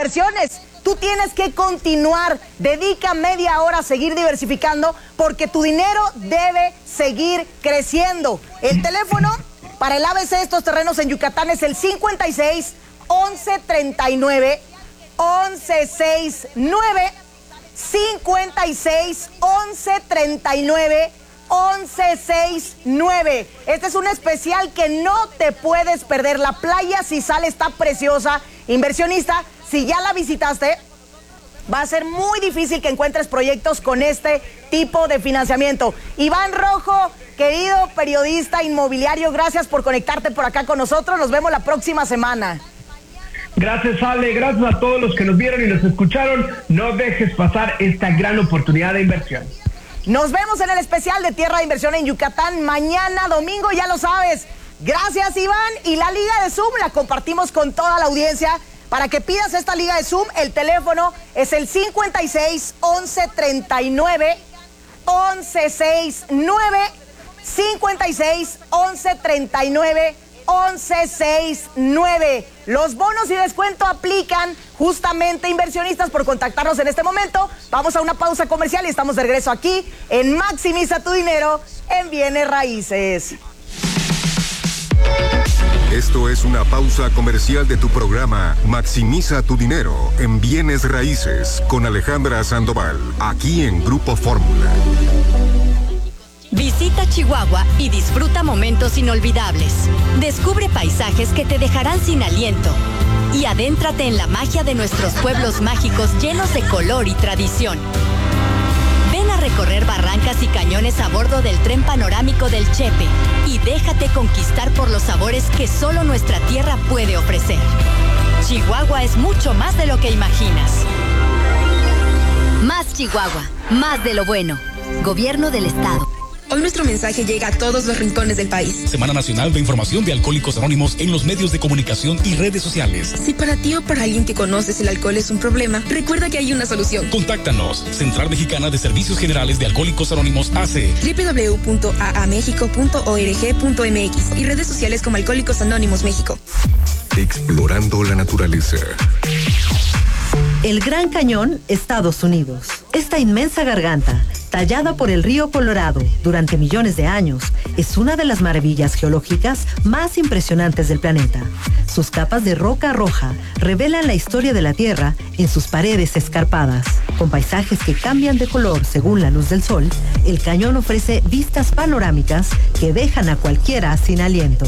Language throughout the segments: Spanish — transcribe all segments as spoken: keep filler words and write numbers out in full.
inversiones. Tú tienes que continuar. Dedica media hora a seguir diversificando porque tu dinero debe seguir creciendo. El teléfono para el A B C de estos terrenos en Yucatán es el cincuenta y seis, once, treinta y nueve, once, sesenta y nueve. cincuenta y seis, once, treinta y nueve, once, sesenta y nueve. Este es un especial que no te puedes perder. La playa Cizal está preciosa. Inversionista, si ya la visitaste, va a ser muy difícil que encuentres proyectos con este tipo de financiamiento. Iván Rojo, querido periodista inmobiliario, gracias por conectarte por acá con nosotros. Nos vemos la próxima semana. Gracias, Ale, gracias a todos los que nos vieron y nos escucharon. No dejes pasar esta gran oportunidad de inversión. Nos vemos en el especial de Tierra de Inversión en Yucatán mañana domingo, ya lo sabes. Gracias, Iván. Y la Liga de Zoom la compartimos con toda la audiencia. Para que pidas esta Liga de Zoom, el teléfono es el cincuenta y seis, once, treinta y nueve, once, sesenta y nueve, cincuenta y seis, once, treinta y nueve, once, sesenta y nueve. Los bonos y descuento aplican justamente, inversionistas, por contactarnos en este momento. Vamos a una pausa comercial y estamos de regreso aquí en Maximiza tu Dinero en Bienes Raíces. Esto es una pausa comercial de tu programa Maximiza tu Dinero en Bienes Raíces con Alejandra Sandoval, aquí en Grupo Fórmula. Visita Chihuahua y disfruta momentos inolvidables. Descubre paisajes que te dejarán sin aliento. Y adéntrate en la magia de nuestros pueblos mágicos llenos de color y tradición. Ven a recorrer barrancas y cañones a bordo del tren panorámico del Chepe y déjate conquistar por los sabores que solo nuestra tierra puede ofrecer. Chihuahua es mucho más de lo que imaginas. Más Chihuahua, más de lo bueno. Gobierno del Estado. Hoy nuestro mensaje llega a todos los rincones del país. Semana Nacional de Información de Alcohólicos Anónimos en los medios de comunicación y redes sociales. Si para ti o para alguien que conoces el alcohol es un problema, recuerda que hay una solución. Contáctanos. Central Mexicana de Servicios Generales de Alcohólicos Anónimos A C. doble u doble u doble u punto a a mexico punto org punto m x y redes sociales como Alcohólicos Anónimos México. Explorando la naturaleza. El Gran Cañón, Estados Unidos. Esta inmensa garganta, tallada por el río Colorado durante millones de años, es una de las maravillas geológicas más impresionantes del planeta. Sus capas de roca roja revelan la historia de la Tierra en sus paredes escarpadas. Con paisajes que cambian de color según la luz del sol, el cañón ofrece vistas panorámicas que dejan a cualquiera sin aliento.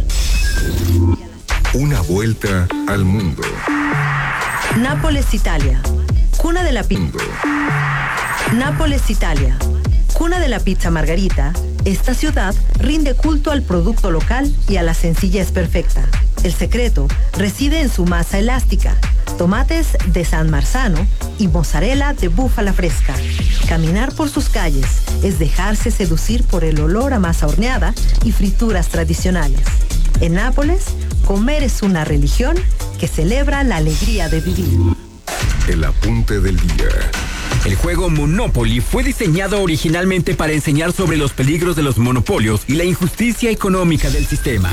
Una vuelta al mundo. Nápoles, Italia. Cuna de la pizza. Nápoles, Italia. Cuna de la pizza margarita, esta ciudad rinde culto al producto local y a la sencillez perfecta. El secreto reside en su masa elástica, tomates de San Marzano y mozzarella de búfala fresca. Caminar por sus calles es dejarse seducir por el olor a masa horneada y frituras tradicionales. En Nápoles, comer es una religión que celebra la alegría de vivir. El apunte del día. El juego Monopoly fue diseñado originalmente para enseñar sobre los peligros de los monopolios y la injusticia económica del sistema.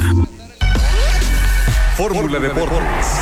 Fórmula Deportes.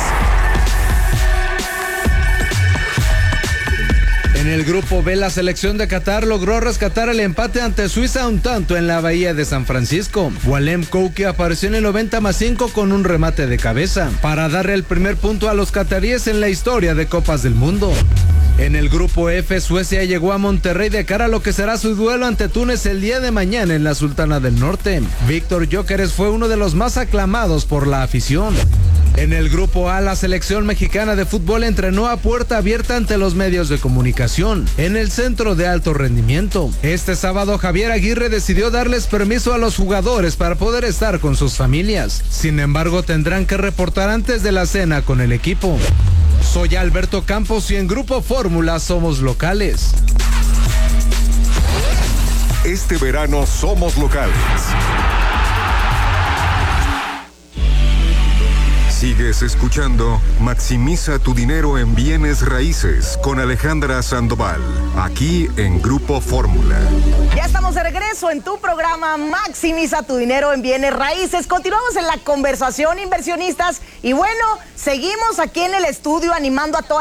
En el grupo B, la selección de Qatar logró rescatar el empate ante Suiza un tanto en la bahía de San Francisco. Walem Kouki apareció en el noventa más cinco con un remate de cabeza para darle el primer punto a los cataríes en la historia de Copas del Mundo. En el grupo F, Suecia llegó a Monterrey de cara a lo que será su duelo ante Túnez el día de mañana en la Sultana del Norte. Víctor Gyökeres fue uno de los más aclamados por la afición. En el grupo A, la selección mexicana de fútbol entrenó a puerta abierta ante los medios de comunicación en el centro de alto rendimiento. Este sábado, Javier Aguirre decidió darles permiso a los jugadores para poder estar con sus familias. Sin embargo, tendrán que reportar antes de la cena con el equipo. Soy Alberto Campos y en Grupo Fórmula somos locales. Este verano somos locales. Sigues escuchando Maximiza tu Dinero en Bienes Raíces con Alejandra Sandoval, aquí en Grupo Fórmula. Ya estamos de regreso en tu programa Maximiza tu Dinero en Bienes Raíces. Continuamos en la conversación, inversionistas, y bueno, seguimos aquí en el estudio animando a toda